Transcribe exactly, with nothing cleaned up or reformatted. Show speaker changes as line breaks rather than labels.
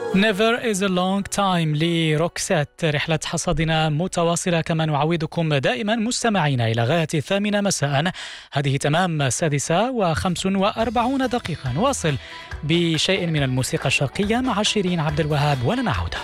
Never is a long time لروكسات. رحلة حصادنا متواصلة كما نعودكم دائما مستمعين إلى غاية الثامنة مساء. هذه تمام السادسة وخمس وأربعون دقيقة. نواصل بشيء من الموسيقى الشرقية مع شيرين عبد الوهاب ولنعود.